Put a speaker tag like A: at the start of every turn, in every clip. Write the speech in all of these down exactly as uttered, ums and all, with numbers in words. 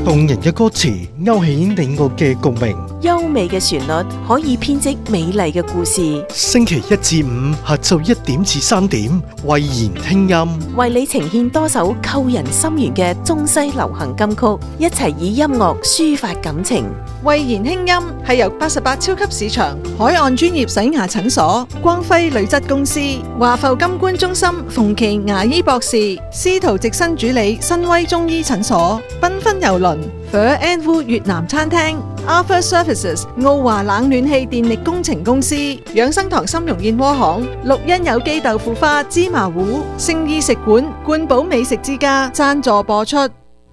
A: 動人嘅歌詞勾起你我嘅共鳴，
B: 優美嘅旋律可以編織美麗嘅故事。
A: 星期一至五下晝一點至三點，慧言聽音，
B: 為你呈現多首扣人心弦嘅中西流行金曲，一齊以音樂抒發感情。
C: 慧言輕音係由八十八超級市場、海岸專業洗牙診所、光輝鋁質公司、華埠金冠中心、馮琦牙醫博士、司徒直新主理、新威中醫診所、繽紛郵輪、Phở and Wu 越南餐廳、Alpha Services 澳華冷暖氣電力工程公司、養生堂參茸燕窩行、綠茵有機豆腐花芝麻糊、聖意食館、冠寶美食之家贊助播出。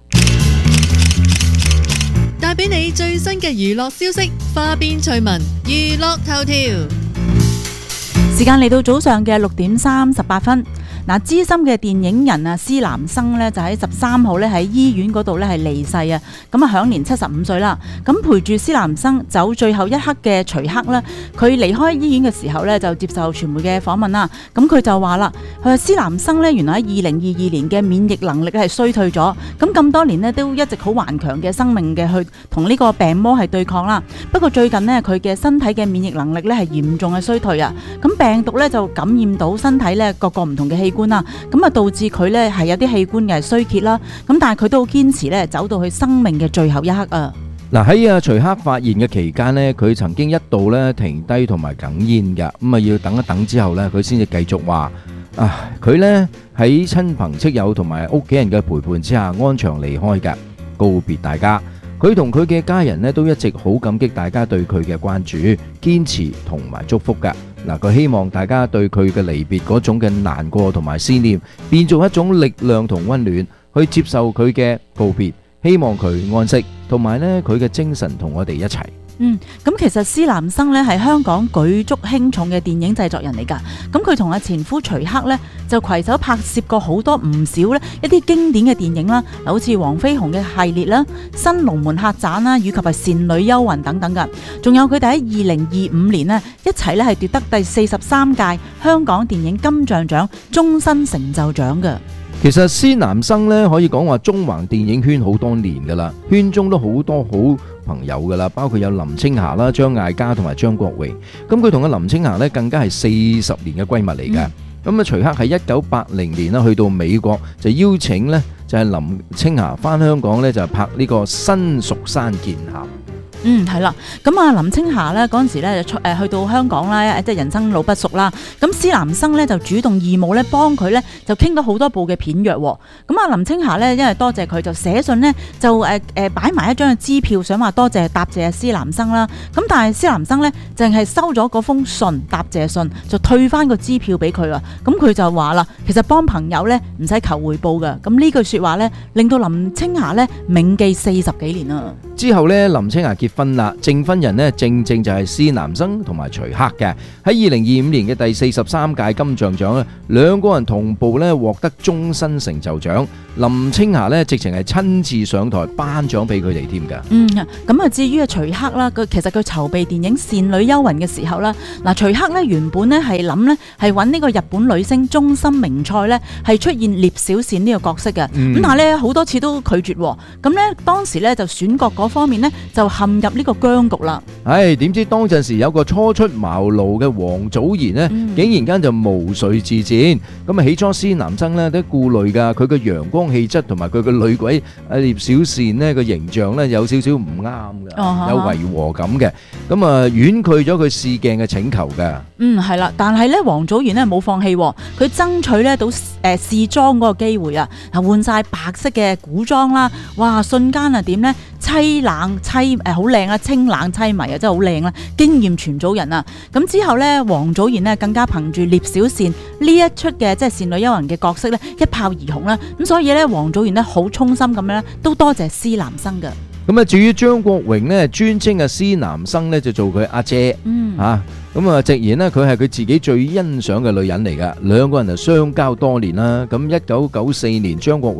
D: 帶俾你最新嘅娛樂消息，花邊趣聞，娛樂頭條。
E: 時間嚟到早上嘅六點三十八分。嗱，資深嘅電影人啊，施南生呢，就喺十三號咧喺醫院嗰度咧係離世啊，咁啊享年七十五歲啦。咁陪住施南生走最後一刻嘅徐克呢，佢離開醫院嘅時候呢，就接受傳媒嘅訪問啦。咁佢就話啦，佢話施南生呢，原來喺二零二二年嘅免疫能力係衰退咗，咁咁多年呢，都一直好頑強嘅生命嘅去同呢個病魔係對抗啦。不過最近呢，佢嘅身體嘅免疫能力呢係嚴重嘅衰退啊，咁病毒呢，就感染到身體呢各個唔同嘅器官啦，咁啊導致佢咧係有啲器官嘅衰竭啦，咁但係佢都好堅持咧走到佢生命嘅最後一刻啊！
F: 嗱，喺阿徐克發現嘅期間呢，佢曾經一度咧停低同埋哽咽噶，咁啊要等一等之後咧，佢先至繼續話啊，佢咧喺親朋戚友同埋屋企人嘅陪伴之下安詳離開噶，告別大家。佢同佢嘅家人咧都一直好感激大家對佢嘅關注、堅持同埋祝福噶。嗱，佢希望大家對佢嘅離別嗰種嘅難過同埋思念，變做一種力量同溫暖，去接受佢嘅告別，希望佢安息，同埋咧佢嘅精神同我哋一齊。
E: 嗯，咁其實施南生咧係香港舉足輕重嘅電影製作人嚟㗎，咁佢同阿前夫徐克咧就攜手拍攝過好多唔少咧一啲經典嘅電影啦，好似黃飛鴻嘅系列啦、新龍門客棧啦，以及係倩女幽魂等等㗎，仲有佢哋喺二零二五年呢，一齊咧係奪得第四十三屆香港電影金像獎終身成就獎㗎。
F: 其實施南生咧可以講話中環電影圈好多年噶啦，圈中都好多好朋友噶啦，包括有林青霞啦、張艾嘉同埋張國榮。咁佢同阿林青霞咧更加係四十年嘅閨蜜嚟嘅。咁啊，徐克喺一九八零年啦去到美國就邀請咧就係林青霞翻香港咧就拍呢個新蜀山劍俠。
E: 嗯，係啦，咁啊林青霞咧嗰陣時咧就誒去到香港啦，即係人生路不熟啦。咁施南生咧就主動義務咧幫佢咧就傾到好多部嘅片約。咁啊林青霞咧因為多謝佢就寫信咧就誒誒擺埋一張嘅支票，想話多謝答謝施南生啦。咁但係施南生咧淨係收咗嗰封信答謝信，就退翻個支票俾佢啊。咁佢就話啦，其實幫朋友咧唔使求回報噶。咁呢句說話咧令到林青霞咧銘記四十幾年啊。
F: 之後咧林青霞結婚啦，證婚人呢正正就係施南生同埋徐克嘅。喺二零二五年嘅第四十三屆金像獎咧，兩個人同步咧獲得終身成就獎。林青霞咧直情係親自上台頒獎俾佢哋添㗎。
E: 嗯，咁啊至於啊徐克啦，佢其實佢籌備電影《倩女幽魂》嘅時候啦，嗱徐克咧原本咧係諗咧係揾呢個日本女星中森明菜咧係出現聶小倩呢個角色嘅，咁、嗯、但係咧好多次都拒絕，咁咧當時咧就選角嗰方面咧就陷入呢個僵局啦。
F: 唉，點知當陣時有個初出茅廬嘅王祖賢呢，嗯、竟然間就無遂自薦。咁啊起初施南生呢都顧慮㗎，佢嘅陽光氣質同埋佢嘅女鬼啊聶小倩呢個形象呢有少少唔啱㗎，哦、有違和感嘅。咁啊婉拒咗佢試鏡嘅請求㗎。嗯，
E: 係啦，但係咧王祖賢呢冇放棄，佢爭取咧到誒試妝嗰個機會啊，啊換晒白色嘅古裝啦，哇瞬間啊點呢？凄冷凄誒好靚啊，清冷凄迷啊，真係好靚啦，驚豔全組人啊！咁之後咧，王祖賢呢更加憑住聶小倩呢一出嘅即係倩女幽魂嘅角色咧，一炮而紅啦。咁所以咧，王祖賢呢好衷心咁樣咧，都多謝施南生嘅。
F: 咁啊，至於張國榮呢，專稱啊施南生呢就做佢阿姐，嗯嚇。咁啊，直言呢，佢係佢自己最欣賞嘅女人嚟噶。兩個人就相交多年啦。咁一九九四年，張國榮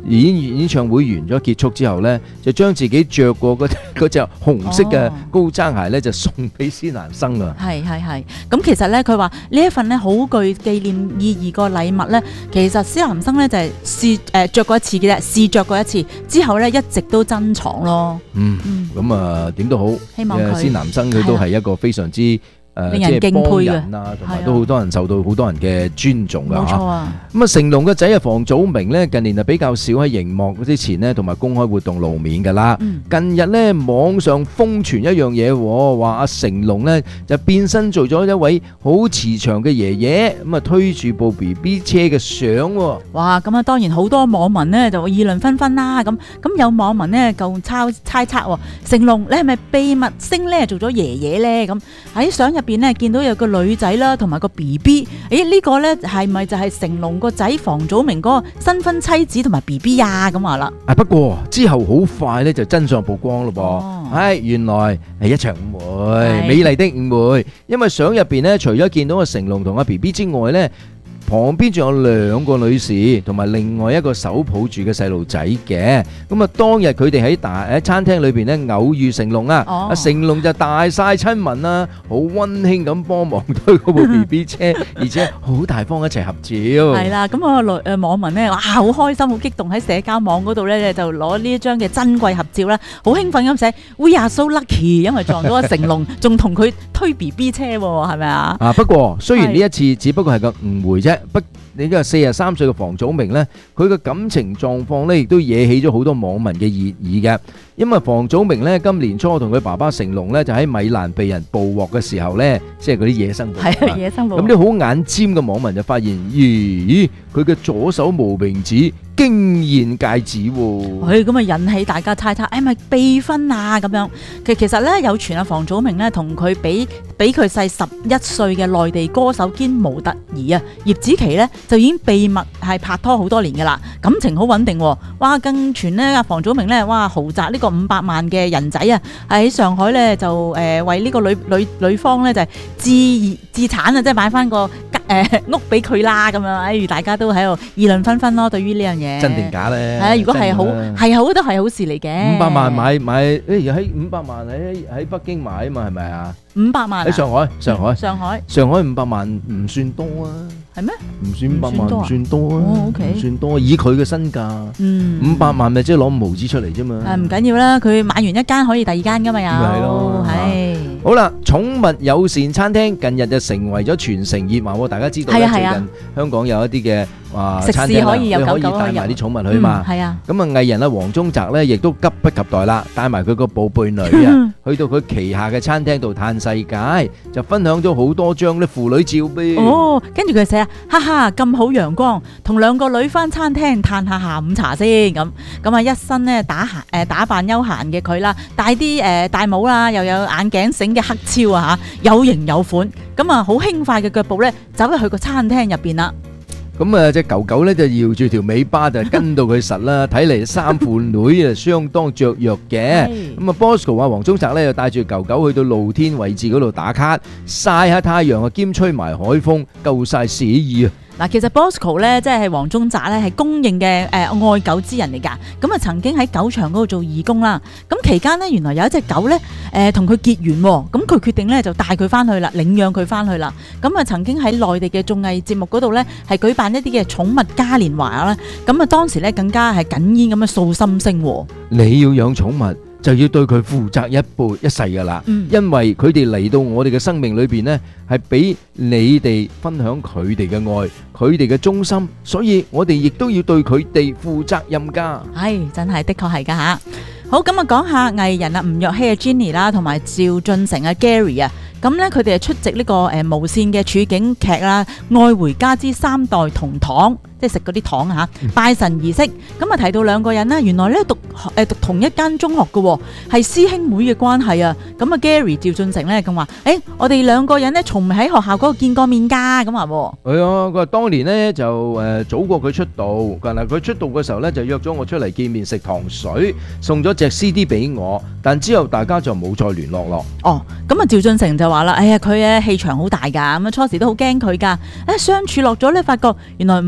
F: 演演唱會完咗結束之後咧，就將自己着過嗰嗰隻紅色嘅高踭鞋咧，就送俾施南生啊。
E: 係係係，咁其實咧，佢話呢一份咧好具紀念意義個禮物咧，其實施南生咧就係試誒著過一次嘅啫，試着過一次之後咧一直都珍藏咯。
F: 嗯，咁啊點都好，
E: 希望佢
F: 施南生佢都係一個非常之誒，
E: 令人敬佩嘅
F: 人啊，同埋都好多人受到好多人嘅尊重㗎。
E: 冇錯啊！
F: 咁啊，成龍嘅仔啊，房祖名咧，近年就比較少喺熒幕之前咧，同埋公開活動露面㗎啦。
E: 嗯、
F: 近日咧，網上瘋傳一樣嘢，話阿成龍咧就變身做咗一位好慈祥嘅爺爺，咁啊推住部 B B 車嘅相。
E: 哇！咁啊，當然好多網民咧就議論紛紛啦。咁咁有網民咧就抄猜測，成龍你係咪秘密升咧做咗爺爺咧？咁喺相入邊咧見到有個女仔啦，同埋個 B B， 誒呢個咧係咪就係成龍個仔房祖名嗰個新婚妻子同埋 B B 啊？咁話啦。
F: 啊不過之後好快咧就真相曝光咯噃，
E: 哦
F: 唉原來係一場誤會，美麗的誤會，因為相入邊咧除咗見到個成龍同阿 B B 之外咧，旁邊仲有兩個女士同埋另外一個手抱住嘅細路仔嘅，咁啊當日佢哋喺大喺餐廳裏邊咧偶遇成龍啊，阿成龍就大晒親民啦，好溫馨咁幫忙推嗰部 B B 車，而且好大方一齊合照。
E: 係啦，咁啊女誒網民咧哇好開心好激動喺社交網嗰度咧就攞呢一張嘅珍貴合照啦，好興奮咁寫 We are so lucky， 因為撞到阿成龍仲同佢推 B B 車喎，係咪啊？
F: 啊不過雖然呢一次只不過係個誤會啫。不，你呢個四十三歲嘅房祖名呢，佢嘅感情狀況呢，亦都惹起咗好多網民嘅熱議嘅。因為房祖名呢，今年初同佢爸爸成龍呢，就喺米蘭被人捕獲嘅時候呢，即係嗰啲野生捕獲。
E: 係野生捕獲。
F: 咁啲好眼尖嘅網民就發現，咦，佢嘅左手無名指竟然戒指喎。
E: 佢咁啊引起大家猜測，誒咪秘婚啊咁樣。其其實呢，有傳啊，房祖名呢，同佢比比佢細十一歲嘅內地歌手兼模特兒啊葉子琪呢，就已經秘密係拍拖好多年㗎啦，感情好穩定喎。哇，更傳呢，阿房祖名呢，哇豪宅呢個五百萬嘅人仔啊，喺上海呢，就誒、呃、為呢個女女女方呢，就係置置產啊，即係買翻個誒屋俾佢啦咁樣。哎，大家都喺度議論紛紛咯，對於呢樣嘢
F: 真定假咧？
E: 係啊，如果係好係好都係好事嚟嘅。
F: 五百萬買買誒喺五百萬喺喺北京買啊嘛，係咪啊？
E: 五百萬
F: 喺上海，上海，
E: 上海，
F: 上海五百萬唔算多啊。
E: 係咩？
F: 唔算五百萬，唔算多啊。
E: 哦，OK，
F: 唔算多，以佢嘅身價，
E: 嗯，
F: 五百萬咪即係攞五毫子出嚟啫嘛。
E: 誒唔緊要啦，佢買完一間可以第二間噶嘛又。
F: 咪係咯，
E: 係。
F: 好啦，寵物友善餐廳近日就成為咗全城熱話喎，大家知道咧，最近香港有一啲嘅話餐廳啦，你可以帶埋啲寵物去嘛。
E: 係啊。
F: 咁啊，藝人啊黃宗澤咧，亦都急不及待啦，帶埋佢個寶貝女啊，去到佢旗下嘅餐廳度嘆世界，就分享咗好多張啲父女照片。
E: 哦，跟住佢寫啊，哈哈咁好陽光，同兩個女返餐廳嘆下下午茶先咁。咁啊，一身咧打閒誒打扮休閒嘅佢啦，戴啲誒戴帽啦，又有眼鏡繩嘅黑超啊嚇，有型有款。咁啊，好輕快嘅腳步咧，走入去個餐廳入邊啦。
F: 咁啊，隻狗狗咧就搖住條尾巴就跟到佢實啦，睇嚟三父女啊相當雀躍嘅。咁啊，Bosco 啊，黃宗澤咧就帶住狗狗去到露天位置嗰度打卡，曬下太陽啊，兼吹埋海風，夠晒寫意啊！
E: 嗱，其實 Bosco 咧，即係黃宗澤咧，係公認嘅誒愛狗之人嚟㗎。咁啊，曾經喺狗場嗰度做義工啦。咁期間呢，原來有一隻狗咧，誒同佢結緣喎。咁佢決定咧就帶佢翻去啦，領養佢翻去啦。咁啊，曾經喺內地嘅綜藝節目嗰度咧，係舉辦一啲嘅寵物嘉年華啦。咁啊，當時咧更加係緊煙咁樣訴心聲喎。
F: 你要養寵物，就要對佢負責一輩一世噶啦，嗯、因為佢哋嚟到我哋嘅生命裏邊呢，係俾你哋分享佢哋嘅愛，佢哋嘅忠心，所以我哋亦都要對佢哋負責任噶。
E: 係，真係的確係噶吓。好，咁啊，講下藝人啊，吳若希啊 Jenny 啦，同埋趙俊成啊 Gary 啊，咁咧佢哋係出席呢個誒無線嘅處境劇啦，《愛回家之三代同堂》。即係食嗰啲糖嚇，拜神儀式咁啊，提到兩個人啦，原來咧讀誒讀同一間中學嘅，係師兄妹嘅關係啊。咁啊 Gary 趙俊成咧咁話，誒我哋兩個人咧從未喺學校嗰度見過面㗎，咁話喎。
F: 係啊，佢話當年咧就誒早過佢出道，嗱佢出道嘅時候咧就約咗我出嚟見面食糖水，送咗隻 C D 俾我，但之後大家就冇再聯絡咯。
E: 哦，咁啊趙俊成就話啦，哎呀佢嘅氣場好大㗎，咁啊初時都好驚佢㗎，誒相處落咗咧，發覺原來吳若希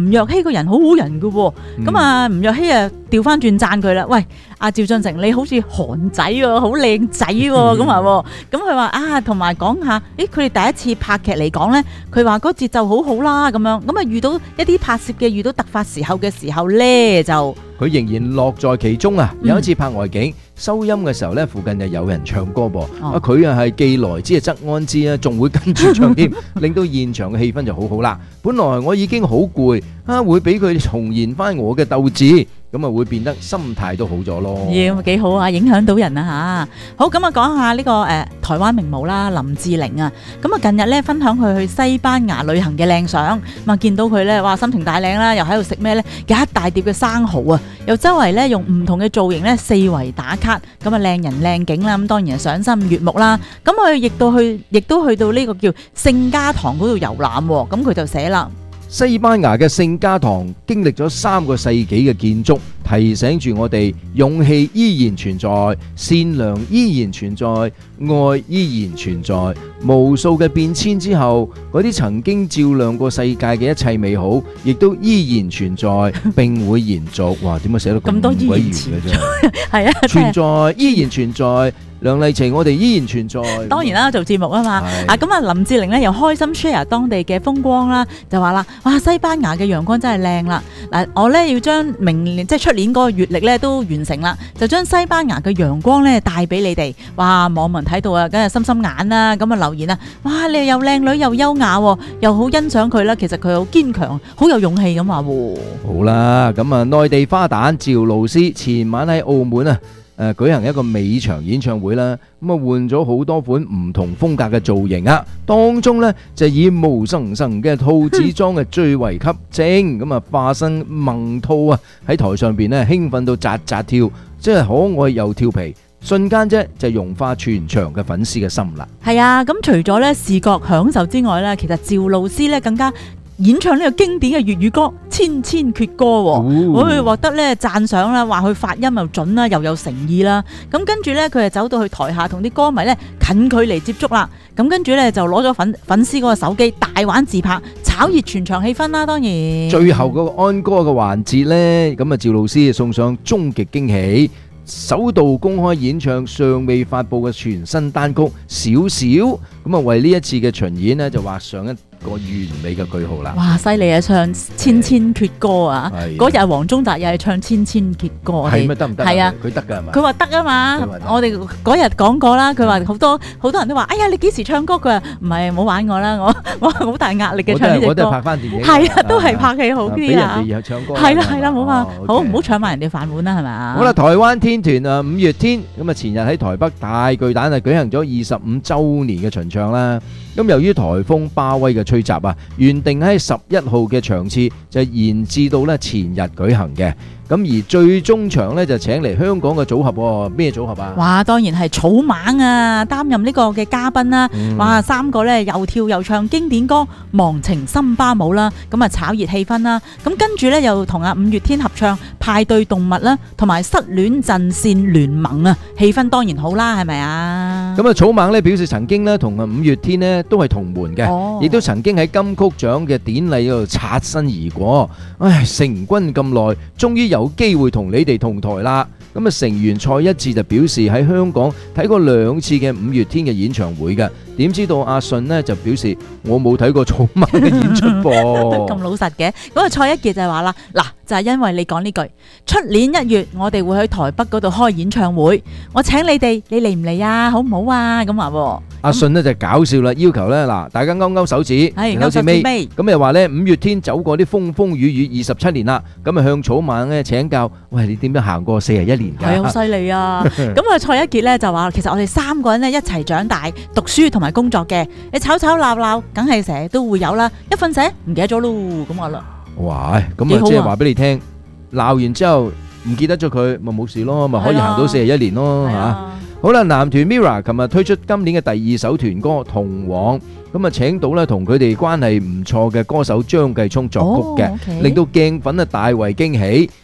E: 個人好好人㗎喎。咁啊，吳若希啊調翻轉讚佢啦。喂，阿趙俊成你好似韓仔喎，好靚仔喎，咁話喎。咁佢話啊，同埋講下，誒佢哋第一次拍劇嚟講咧，佢話嗰節奏好好啦，咁樣。咁啊遇到一啲拍攝嘅遇到突發時候嘅時候咧，就
F: 佢仍然樂在其中啊！有一次拍外景收音嘅時候咧，附近就有人唱歌噃。啊，佢啊係既來之則安之啊，仲會跟住唱添，令到現場嘅氣氛就好好啦。本來我已經好攰啊，會俾佢重燃翻我嘅鬥志，咁啊會變得心態都好咗咯。
E: 咦，幾好啊！影響到人啊嚇。好，咁啊講下呢個誒台灣名模啦，林志玲啊。咁啊近日咧分享佢去西班牙旅行嘅靚相，咁啊見到佢咧，哇心情大靚啦，又喺度食咩咧？有一大碟嘅生蠔啊！又周圍咧用唔同嘅造型咧四圍打卡，咁啊靚人靚景啦，咁當然係賞心悅目啦。咁佢亦都去，亦都去到呢個叫聖家堂嗰度遊覽，咁佢就寫啦。
F: 西班牙嘅聖家堂經歷咗三個世紀嘅建築，提醒住我哋勇氣依然存在，善良依然存在，愛依然存在。無數嘅變遷之後，嗰啲曾經照亮過世界嘅一切美好，亦都依然存在並會延續。哇！點解寫到咁多鬼語嘅啫？係啊，存在依然存在。梁麗晴，我哋依然存在。當
E: 然啦，做節目啊嘛。啊咁啊，林志玲咧又開心 share 當地嘅風光啦，就話啦：哇，西班牙嘅陽光真係靚啦！嗱，我咧要將明年即係出年嗰個月曆咧都完成啦，就將西班牙嘅陽光咧帶俾你哋。哇，網民睇到啊，梗係心心眼啦。咁啊留言啊，哇，你又靚女又優雅，又好欣賞佢啦。其實佢好堅強，好有勇氣咁話喎。
F: 好啦，咁啊，內地花旦趙露思前晚喺澳門啊。誒舉行一個尾場演唱會啦，咁啊換咗好多款唔同風格嘅造型啊，當中呢，就以毛神神嘅兔子裝嘅最為吸睛，咁啊化身萌兔啊喺台上邊呢興奮到扎扎跳，即係可愛又調皮，瞬間啫就融化全場嘅粉絲嘅心啦。係
E: 啊，咁除咗呢視覺享受之外呢，其實趙露思呢更加演唱呢個經典嘅粵語歌《千千闕歌》，佢獲得咧讚賞啦，話佢發音又準啦，又有誠意啦。咁跟住咧，佢就走到去台下同啲歌迷咧近距離接觸啦。咁跟住咧就攞咗粉粉絲嗰個手機大玩自拍，炒熱全場氣氛啦。當然，最後嗰個安歌嘅環節咧，咁啊趙露思送上終極驚喜，首度公開演唱尚未發布嘅全新單曲《小小》，咁啊為呢一次嘅巡演呢，就畫上一個完美嘅句號啦！哇，犀利啊！唱千千闕歌啊！嗰日黃宗澤又係唱千千闕歌，係咩得唔得？係啊，佢得㗎係嘛？佢話得啊嘛！我哋嗰日講過啦，佢話好多好多人都話：哎呀，你幾時唱歌？佢話唔係，唔好玩我啦！我我好大壓力嘅唱呢隻歌。我都係拍翻電影。係啊，都係拍戲好啲啊！俾人哋又唱歌。係啦係啦，冇嘛，好唔好搶埋人哋飯碗啦？係咪啊？好啦，台灣天團啊，五月天咁啊，前日喺台北大巨蛋啊舉行咗二十五週年嘅巡唱啦。咁由於颱風巴威嘅吹襲啊，原定喺十一號嘅場次就延至到咧前日舉行嘅。咁而最終場咧就請嚟香港嘅組合喎，咩組合啊？哇，當然係草蜢啊，擔任呢個嘅嘉賓啦。嗯、哇，三個咧又跳又唱經典歌《忘情森巴舞》啦，咁啊炒熱氣氛啦。咁跟住咧又同阿五月天合唱《派對動物》啦，同埋《失戀陣線聯盟》啊，氣氛當然好啦，係咪啊？咁啊，草蜢咧表示曾經咧同阿五月天咧都係同門嘅，亦、哦、都曾經喺金曲獎嘅典禮嗰度擦身而過。唉，成軍咁耐，終於有機會同你哋同台啦！咁啊，成員蔡一智就表示喺香港睇過兩次嘅五月天嘅演唱會嘅，點知道阿信呢就表示我冇睇過草蜢嘅演出噃。咁老實嘅，嗰個蔡一傑就係話啦，嗱就係因為你講呢句，出年一月我哋會喺台北嗰度開演唱會，我請你哋，你嚟唔嚟啊？好唔好啊？咁話阿信呢就搞笑啦，要求咧嗱，大家勾勾手指，勾手指尾，咁又話咧五月天走過啲風風雨雨二十七年啦，咁啊向草蜢咧請教，喂你點樣行過四十一年㗎？係好犀利啊！咁啊蔡一傑咧就話，其實我哋三個人咧一齊長大，讀書同埋工作嘅，你吵吵鬧鬧，梗係成日都會有啦，一瞓醒唔記得咗咯，咁話啦。哇！咁啊即係話俾你聽，鬧完之後唔記得咗佢，咪冇事咯，咪可以行到四十一年咯嚇。好啦，男團 Mirror 琴日推出今年嘅第二首團歌《同往》，咁啊請到咧同佢哋關係唔錯嘅歌手張繼聰作曲嘅，令到鏡粉啊大為驚喜。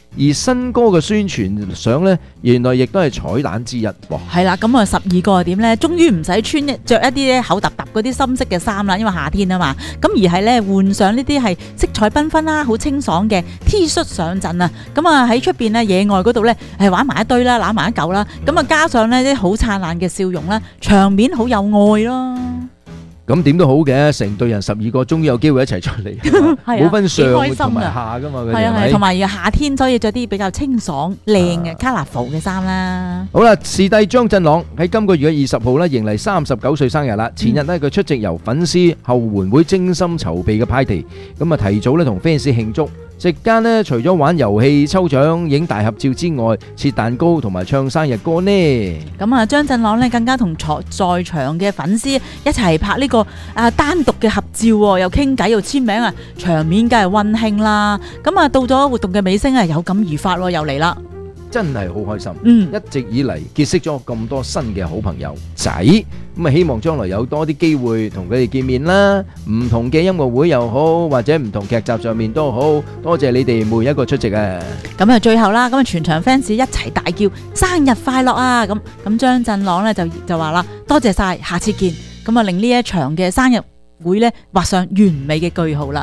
F: 而新歌嘅宣傳相呢，原來亦都係彩蛋之一喎。
E: 係啦，咁啊十二個係點呢？終於唔使穿一着一啲咧厚揼揼嗰啲深色嘅衫啦，因為夏天啊嘛。咁而係咧換上呢啲係色彩繽紛啦、好清爽嘅 T 恤上陣啊。咁啊喺出邊咧野外嗰度咧係玩埋一堆啦，攬埋一嚿啦。咁啊加上呢啲好燦爛嘅笑容啦，場面好有愛咯。
F: 咁點都好嘅，成隊人十二個終於有機會一齊出嚟，冇分上同埋下噶嘛。
E: 係啊係，同埋夏天所以着啲比較清爽靚嘅 colourful 嘅衫啦。
F: 好啦，視帝張振朗喺今個月嘅二十號咧，迎嚟三十九歲生日啦。前日咧佢出席由粉絲後援會精心籌備嘅 party， 咁啊提早咧同 fans 慶祝。席間呢，除咗玩遊戲、抽獎、影大合照之外，切蛋糕同埋唱生日歌呢。
E: 咁啊，張振朗呢更加同在在場嘅粉絲一齊拍呢個啊單獨嘅合照喎，又傾偈又簽名啊，場面梗係溫馨啦。咁啊，到咗活動嘅尾聲啊，有感而發喎，又嚟啦。
F: 真係好開心，
E: 嗯，
F: 一直以嚟結識咗咁多新嘅好朋友仔，咁啊希望將來有多啲機會同佢哋見面啦，唔同嘅音樂會又好，或者唔同劇集上面都好，多謝你哋每一個出席啊！
E: 咁啊最後啦，咁啊全場 fans 一齊大叫生日快樂啊！咁咁張振朗咧就就話啦，多謝晒，下次見，咁啊令呢一場嘅生日會咧畫上完美嘅句號啦。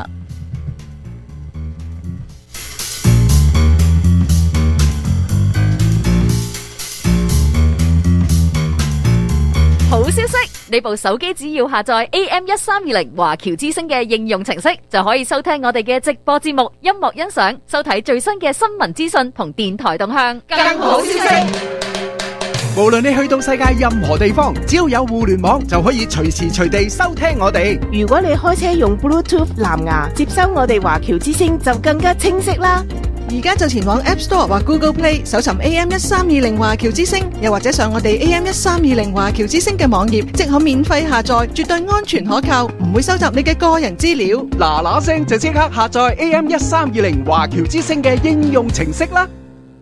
G: 好消息！你部手機只要下載 A M 一三二零華僑之聲嘅應用程式，就可以收聽我哋嘅直播節目、音樂欣賞、收睇最新嘅新聞資訊同電台動向。更好消息！
H: 無論你去到世界任何地方，只要有互聯網，就可以隨時隨地收聽我哋。
B: 如果你開車用 Bluetooth 藍牙接收我哋華僑之聲，就更加清晰啦。
C: 而家就前往 App Store 或 Google Play 搜尋 A M 一三二零華僑之聲，又或者上我哋 A M 一三二零華僑之聲嘅網頁，即可免費下載，絕對安全可靠，唔會收集你嘅個人資料。
H: 嗱嗱聲就即刻下載 A M 一三二零華僑之聲嘅應用程式啦！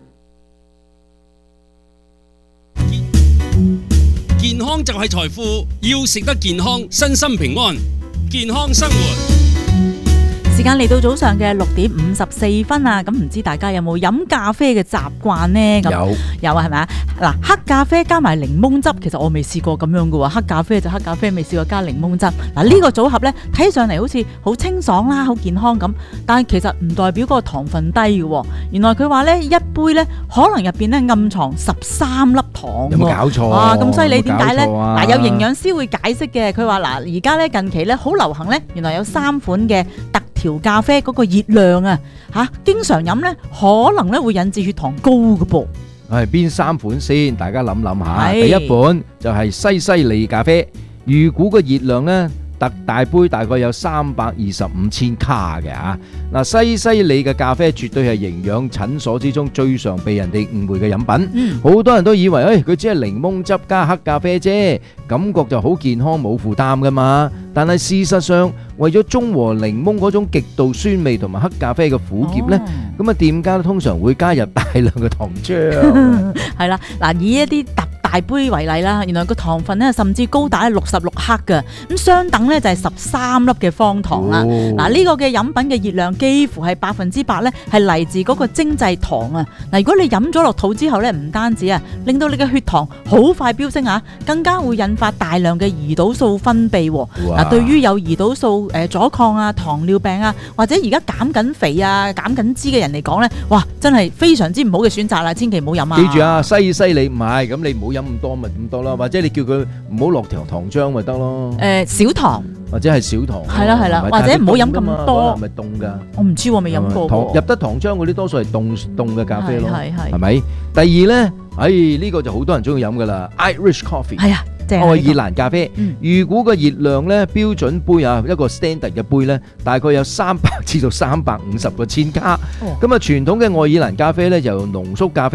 I: 健康就係財富，要食得健康，身心平安，健康生活。
E: 時間嚟到早上嘅六點五十四分啊，咁唔知大家有冇飲咖啡嘅習慣呢？
F: 有
E: 有啊，係咪啊？嗱，黑咖啡加埋檸檬汁，其實我未試過咁樣嘅喎。黑咖啡就黑咖啡，未試過加檸檬汁。嗱，呢個組合呢，睇上嚟好似好清爽啦，好健康咁，但係其實唔代表嗰個糖分低嘅喎。原來佢話呢，一杯呢可能入邊呢暗藏十三粒糖。
F: 有冇搞錯？
E: 哇，咁犀利，點解呢？嗱，有營養師會解釋嘅，佢話嗱，而家呢近期呢好流行呢，原來有三款嘅特調咖啡嗰個熱量啊，吓經常飲咧，可能咧會引致血糖高嘅噃。
F: 係邊三款先？大家諗諗下。
E: 係
F: 第一款就係西西里咖啡，預估個熱量咧，特大杯大概有三百二十五千卡嘅吓。嗱，西西里嘅咖啡絕對係營養診所之中最常被人哋誤會嘅飲品。好、嗯、多人都以為誒佢只係檸檬汁加黑咖啡啫，感覺就好健康冇負擔噶嘛。但係事實上，為咗中和檸檬嗰種極度酸味同埋黑咖啡嘅苦澀呢，咁啊、哦、店家通常會加入大量嘅糖漿。係啦，嗱，以一啲特大杯為例啦，原來個糖分咧甚至高達六十六克嘅，咁相等咧就係十三粒嘅方糖啦。嗱，呢個嘅飲品嘅熱量幾乎係百分之百咧係嚟自嗰個精製糖啊！嗱，如果你飲咗落肚之後咧，唔單止啊，令到你嘅血糖好快飆升啊，更加會引發大量嘅胰島素分泌。嗱，對於有胰島素誒阻抗啊、糖尿病啊，或者而家減緊肥啊、減緊脂嘅人嚟講咧，哇，真係非常之唔好嘅選擇啦，千祈唔好飲啊！ 記住啊，西西里唔係，咁你唔好飲咁多咪咁多咯，或者你叫佢唔好落條糖漿咪得咯。誒，少糖或者係少糖。係啦係啦，或者唔好飲咁多。係咪凍㗎？我唔知喎，未飲過。糖入得糖漿嗰啲多數係凍凍嘅咖啡咯，係係係咪？第二咧，唉呢個就好多人中意飲㗎啦 ，Irish Coffee。係啊。愛爾蘭咖啡，預估個熱量咧，標準杯啊，一個 standard 嘅杯咧，大概有三百至到三百五十個千卡。咁啊，傳統嘅愛爾蘭咖啡咧，由濃縮咖啡、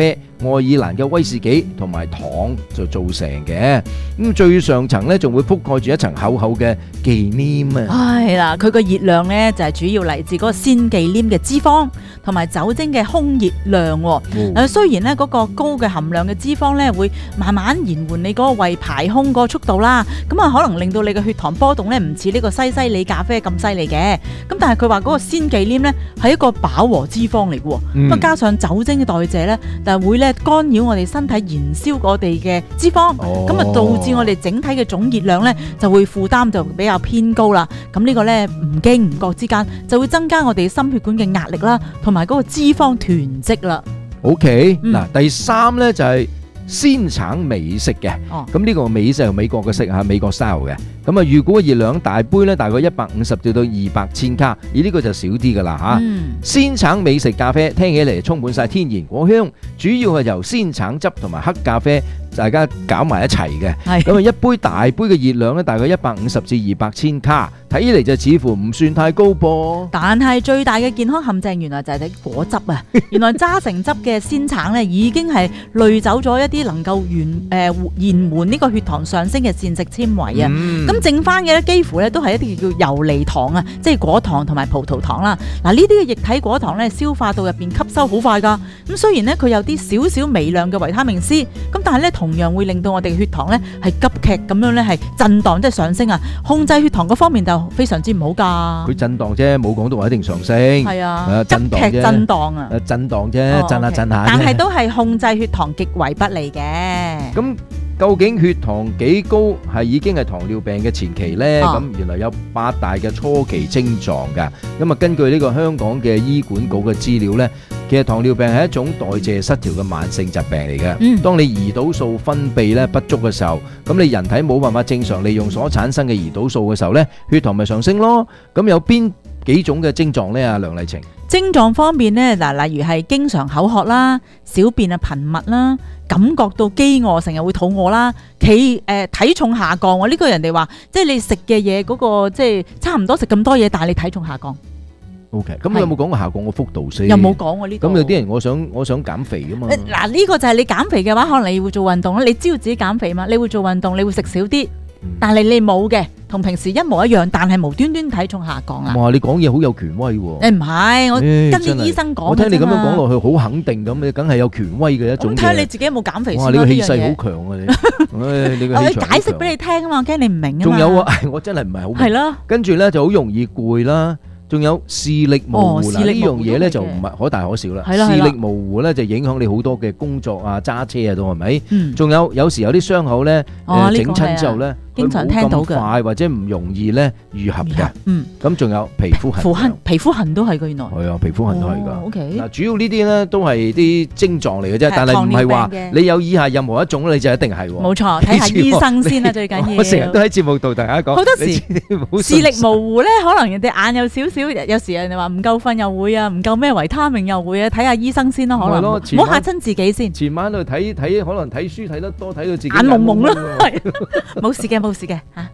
F: 愛爾蘭嘅威士忌同埋糖就做成嘅。咁最上層咧仲會覆蓋住一層厚厚嘅忌廉啊。
E: 係啦，佢個熱量咧就係主要嚟自嗰個鮮忌廉嘅脂肪同埋酒精嘅空熱量。誒、哦，雖然咧嗰個高嘅含量嘅脂肪咧會慢慢延緩你嗰個胃排空嗰個速度啦，咁啊可能令到你嘅血糖波動咧唔似呢個西西里咖啡咁犀利嘅。咁但係佢話嗰個鮮忌廉咧係一個飽和脂肪嚟嘅，咁啊、嗯、加上酒精嘅代謝咧，就係會咧干擾我哋身體燃燒我哋嘅脂肪，咁啊、哦、導致我哋整體嘅總熱量咧就會負擔就比較偏高啦。咁呢個咧唔經唔覺之間就會增加我哋心血管嘅壓力啦，同埋嗰個脂肪囤積啦。
F: OK，嗱、嗯、第三咧就係鮮橙美式嘅，咁呢、哦、個美式係美國嘅式嚇，美國 style 嘅。咁啊，預估嘅熱量大杯咧，大概一百五十至到二百千卡，而呢個就少啲噶啦嚇。嗯、鮮橙美式咖啡聽起嚟充滿晒天然果香，主要係由鮮橙汁同埋黑咖啡大家搞埋一齊嘅。咁啊，一杯大杯嘅熱量咧，大概一百五十至二百千卡，睇起嚟就似乎唔算太高噃。但係最大嘅健康陷阱原來就係啲果汁啊！原來揸成汁嘅鮮橙咧，已經係濾走咗一啲能夠延誒延緩呢個血糖上升嘅膳食纖維啊。嗯咁剩翻嘅咧，幾乎咧都係一啲叫游離糖啊，即係果糖同埋葡萄糖啦。嗱，呢啲嘅液體果糖咧，消化道入邊吸收好快噶。咁雖然咧佢有啲少少微量嘅維他命 C， 咁但係咧同樣會令到我哋嘅血糖咧係急劇咁樣咧係震盪，即係上升啊。控制血糖嗰方面就非常之唔好噶。佢震盪啫，冇講到話一定上升。係啊，急劇震盪啊，震盪啫，震下震下。但係都係控制血糖極為不利嘅。咁究竟血糖幾高係已經係糖尿病嘅前期呢？咁、哦、原來有八大嘅初期症狀㗎。咁啊，根據呢個香港嘅醫管局嘅資料呢，其實糖尿病係一種代謝失調嘅慢性疾病嚟嘅。嗯、當你胰島素分泌咧不足嘅時候，咁你人體冇辦法正常利用所產生嘅胰島素嘅時候呢，血糖咪上升咯。咁有邊幾種嘅症狀呢？啊，梁麗晴。症狀方面呢，嗱，例如係經常口渴啦、小便啊頻密啦、感覺到飢餓，成日會肚餓啦，企誒、呃、體重下降。我、這、呢個人哋話，即係你食嘅嘢嗰個即係差唔多食咁多嘢，但係你體重下降。OK， 咁有冇講過下降個幅度先？有冇講過呢？咁有啲人我想我想減肥噶嘛。嗱，呢個就係你減肥嘅話，可能你會做運動啦。你知道自己減肥嘛？你會做運動，你會食少啲。但係你冇嘅，同平時一模一樣，但係無端端體重下降啦。哇！你講嘢好有權威喎。誒唔係，我跟啲醫生講。我聽你咁樣講落去，好肯定咁，你梗係有權威嘅一種。咁睇下你自己有冇減肥先。哇！你個氣勢好強啊你。誒，你個氣場好強。我解釋俾你聽啊嘛，我驚你唔明啊嘛。仲有啊，我真係唔係好明。係咯。跟住咧就好容易攰啦。仲有視力模糊啦，呢樣嘢咧就唔係可大可小啦。視力模糊咧就影響你好多嘅工作啊、揸車啊，都係咪？嗯。仲有有時有啲傷口咧，誒整親之後咧，經常聽到嘅，快或者唔容易咧愈合嘅。嗯。咁仲有皮膚痕。皮膚痕，皮膚痕都係嘅原來。係啊，皮膚痕都係㗎。O K。嗱，主要呢啲咧都係啲症狀嚟嘅啫，但係唔係話你有以下任何一種你就一定係喎。冇錯，睇下醫生先啦，最緊要。我成日都喺節目度同大家講。好多時視力模糊咧，可能人哋眼有少少。有時人哋話唔夠瞓又會啊，唔夠咩維他命又會啊，睇下醫生先咯，可能唔好嚇親自己先。前晚喺度睇睇，可能睇書睇得多，睇到自己眼蒙蒙咯，係冇事嘅，冇事嘅嚇。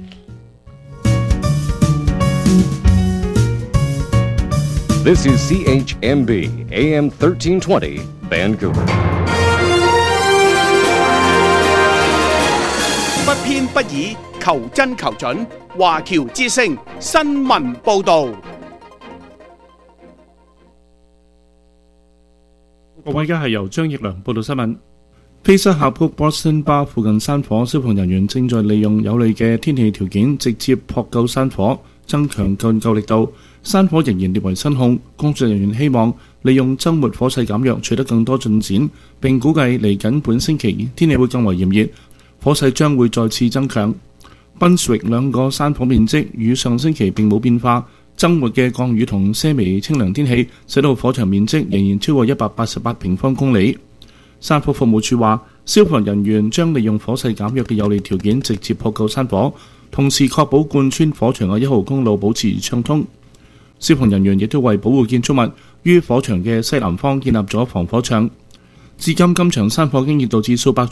J: This is C H M B A M thirteen twenty Vancouver。
H: 不偏不倚，求真求準，華僑之聲新聞報導。
K: 各位，而家係由張奕良報道新聞。菲斯峽谷 Boston Bar 附近山火，消防人員正在利用有利嘅天氣條件，直接撲救山火，增強救救力度。山火仍然列為失控，工作人員希望利用週末火勢減弱，取得更多進展。並估計嚟緊本星期天氣會更為炎熱，火勢將會再次增強。Brunswick 兩個山火面積與上星期並冇變化。週末嘅降雨同些微清涼天氣，使到火場面積仍然超過一百八十八平方公里。山火服務處話，消防人員將利用火勢減弱嘅有利條件，直接撲救山火，同時確保貫穿火場嘅一號公路保持暢通。消防人員亦都為保護建築物，於火場嘅西南方建立咗防火牆。至今，今場山火經已導致數百